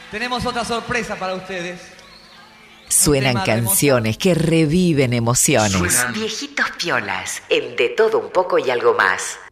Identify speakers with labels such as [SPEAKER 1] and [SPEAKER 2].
[SPEAKER 1] tenemos otra sorpresa para ustedes.
[SPEAKER 2] Suenan canciones que reviven emociones.
[SPEAKER 3] Viejitos piolas, en De Todo Un Poco y Algo Más.